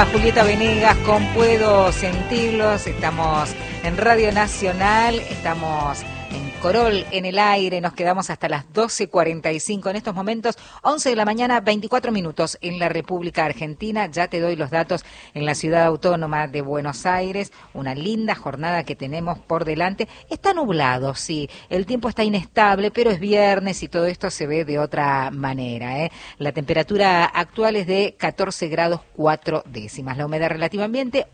Cantaba Julieta Venegas con Puedo Sentirlos. Estamos en Radio Nacional, estamos en Corol en el aire, nos quedamos hasta las 12:45 en estos momentos, 11 de la mañana, 24 minutos en la República Argentina. Ya te doy los datos en la Ciudad Autónoma de Buenos Aires, una linda jornada que tenemos por delante. Está nublado, sí, el tiempo está inestable, pero es viernes y todo esto se ve de otra manera, ¿eh? La temperatura actual es de 14 grados 4 décimas, la humedad relativa ambiente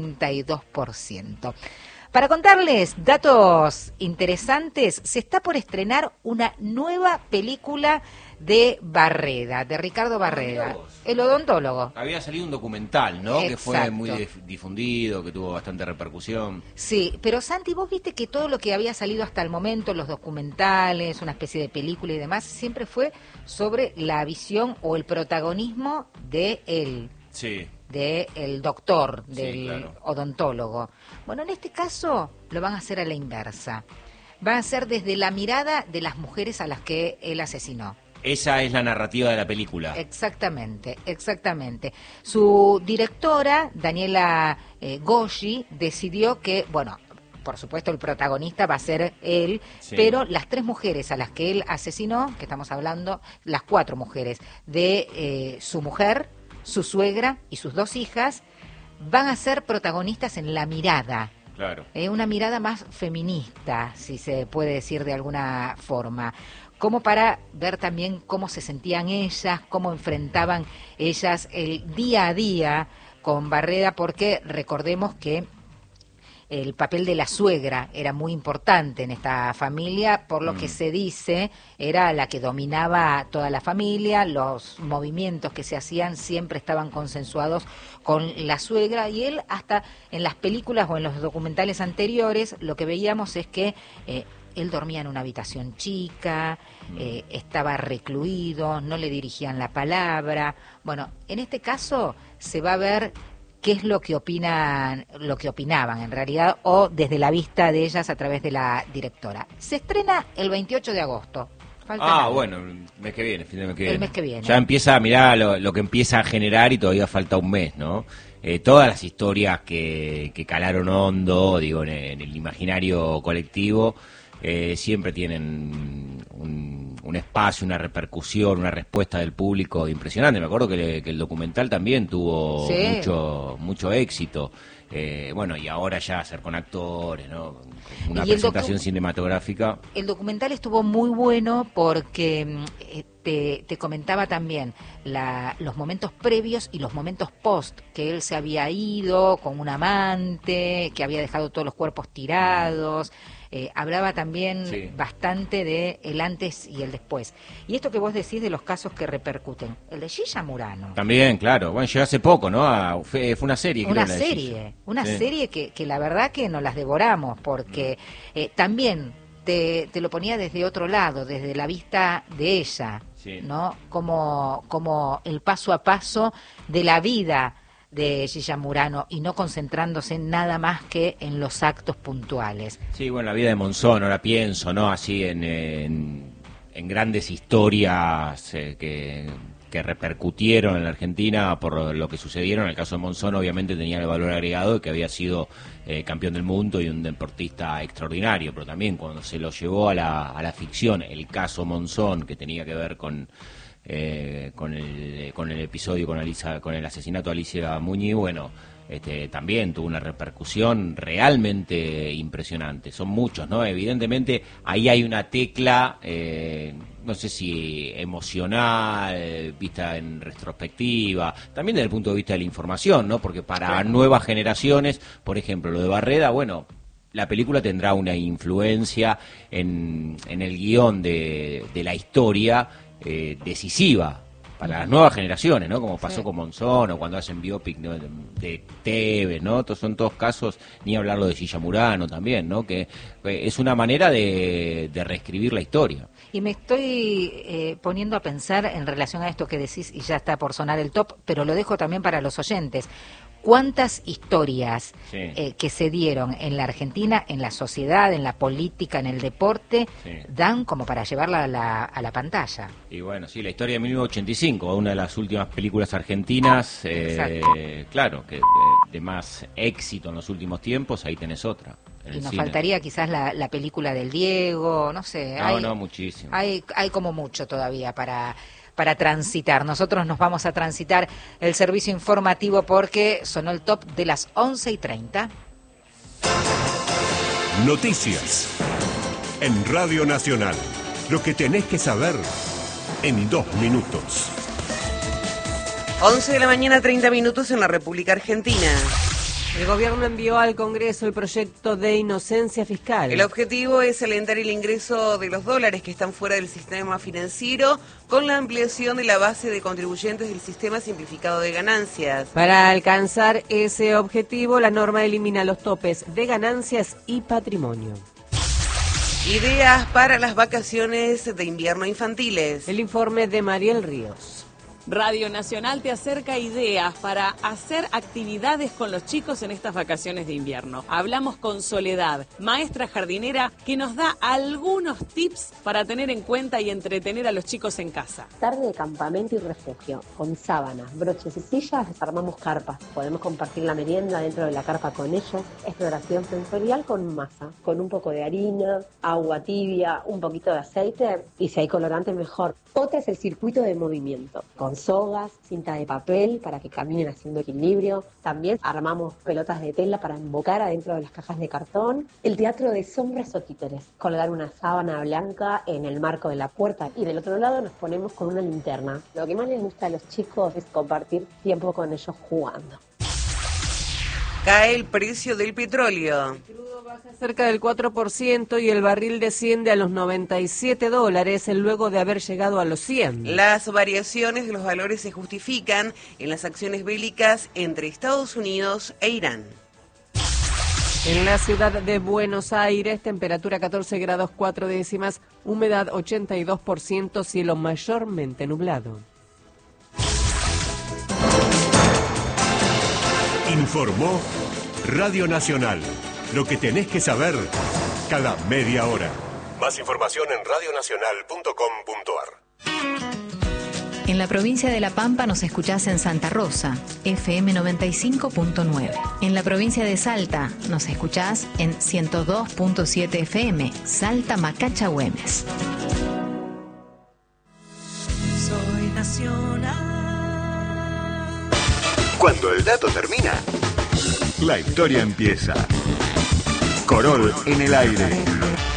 82%. Para contarles datos interesantes, se está por estrenar una nueva película de Barreda, de Ricardo Barreda, el odontólogo. Había salido un documental, ¿no? Exacto. Que fue muy difundido, que tuvo bastante repercusión. Sí, pero Santi, vos viste que todo lo que había salido hasta el momento, los documentales, una especie de película y demás, siempre fue sobre la visión o el protagonismo de él. Sí. Del doctor, del Sí, claro. odontólogo. Bueno, en este caso lo van a hacer a la inversa. Van a ser desde la mirada de las mujeres a las que él asesinó. Esa es la narrativa de la película. Exactamente, exactamente. Su directora, Daniela Goggi, decidió que, bueno, por supuesto el protagonista va a ser él, Sí. pero las 3 mujeres a las que él asesinó, que estamos hablando, las 4 mujeres, de su mujer, su suegra y sus 2 hijas, van a ser protagonistas en la mirada. Claro. Una mirada más feminista, si se puede decir de alguna forma, como para ver también cómo se sentían ellas, cómo enfrentaban ellas el día a día con Barreda, porque recordemos que el papel de la suegra era muy importante en esta familia, por lo que se dice, era la que dominaba toda la familia, los movimientos que se hacían siempre estaban consensuados con la suegra, y él hasta en las películas o en los documentales anteriores lo que veíamos es que él dormía en una habitación chica, estaba recluido, no le dirigían la palabra. Bueno, en este caso se va a ver qué es lo que opinaban en realidad, o desde la vista de ellas a través de la directora. Se estrena el 28 de agosto. Falta nada. Bueno, el mes que viene, fin de mes que El viene. mes que viene. Ya empieza, mirá lo que empieza a generar y todavía falta un mes, ¿no? Todas las historias que calaron hondo, digo, en el imaginario colectivo, siempre tienen un espacio, una repercusión, una respuesta del público impresionante. Me acuerdo que el documental también tuvo Sí. mucho éxito. Bueno, y ahora ya hacer con actores, ¿no? Una Y el presentación cinematográfica. El documental estuvo muy bueno porque te comentaba también los momentos previos y los momentos post, que él se había ido con un amante, que había dejado todos los cuerpos tirados. Hablaba también Sí. bastante de el antes y el después. Y esto que vos decís de los casos que repercuten, el de Gilla Murano. También, claro. Bueno, llegó hace poco, ¿no? Fue una serie, creo, Una la de serie, Gilla. Sí. serie que la verdad que nos las devoramos, porque también te lo ponía desde otro lado, desde la vista de ella, Sí. ¿no? Como el paso a paso de la vida de Gilla Murano, y no concentrándose nada más que en los actos puntuales. Sí, bueno, la vida de Monzón, ahora pienso, ¿no? Así en grandes historias que repercutieron en la Argentina por lo que sucedieron. En el caso de Monzón, obviamente, tenía el valor agregado de que había sido campeón del mundo y un deportista extraordinario, pero también cuando se lo llevó a la ficción, el caso Monzón, que tenía que ver con el episodio con el asesinato de Alicia Muñiz, bueno, también tuvo una repercusión realmente impresionante. Son muchos, ¿no? Evidentemente ahí hay una tecla, no sé si emocional, vista en retrospectiva, también desde el punto de vista de la información, ¿no? Porque para nuevas generaciones, por ejemplo, lo de Barreda, bueno, la película tendrá una influencia en el guión de la historia decisiva para las nuevas generaciones, ¿no? Como pasó con Monzón, o cuando hacen biopic, ¿no? de Tevez, ¿no? Son todos casos, ni hablarlo de Gilla Murano también, ¿no? Que es una manera de reescribir la historia. Y me estoy poniendo a pensar en relación a esto que decís, y ya está por sonar el top, pero lo dejo también para los oyentes. cuántas historias Sí. que se dieron en la Argentina, en la sociedad, en la política, en el deporte, Sí. dan como para llevarla a la pantalla. Y bueno, sí, la historia de 1985, una de las últimas películas argentinas, claro, que de más éxito en los últimos tiempos, ahí tenés otra. En Y el nos cine. faltaría quizás la película del Diego, no sé. No, muchísimo. Hay como mucho todavía para transitar. Nosotros nos vamos a transitar el servicio informativo porque sonó el top de las 11:30. Noticias. En Radio Nacional. Lo que tenés que saber en 2 minutos. 11 de la mañana, 30 minutos en la República Argentina. El gobierno envió al Congreso el proyecto de inocencia fiscal. El objetivo es alentar el ingreso de los dólares que están fuera del sistema financiero con la ampliación de la base de contribuyentes del sistema simplificado de ganancias. Para alcanzar ese objetivo, la norma elimina los topes de ganancias y patrimonio. Ideas para las vacaciones de invierno infantiles. El informe de Mariel Ríos. Radio Nacional te acerca ideas para hacer actividades con los chicos en estas vacaciones de invierno. Hablamos con Soledad, maestra jardinera, que nos da algunos tips para tener en cuenta y entretener a los chicos en casa. Tarde de campamento y refugio. Con sábanas, broches y sillas desarmamos carpas. Podemos compartir la merienda dentro de la carpa con ellos. Exploración sensorial con masa, con un poco de harina, agua tibia, un poquito de aceite y si hay colorante mejor. Otra es el circuito de movimiento, con sogas, cinta de papel para que caminen haciendo equilibrio. También armamos pelotas de tela para embocar adentro de las cajas de cartón. El teatro de sombras o títeres, colgar una sábana blanca en el marco de la puerta y del otro lado nos ponemos con una linterna. Lo que más les gusta a los chicos es compartir tiempo con ellos jugando. Cae el precio del petróleo. Cerca del 4% y el barril desciende a los $97 luego de haber llegado a los 100. Las variaciones de los valores se justifican en las acciones bélicas entre Estados Unidos e Irán. En la ciudad de Buenos Aires, temperatura 14 grados 4 décimas, humedad 82%, cielo mayormente nublado. Informó Radio Nacional. Lo que tenés que saber cada media hora. Más información en radionacional.com.ar. En la provincia de La Pampa nos escuchás en Santa Rosa, FM 95.9. En la provincia de Salta nos escuchás en 102.7 FM, Salta Macacha Güemes. Soy nacional. Cuando el dato termina, la historia empieza. Corol en el aire.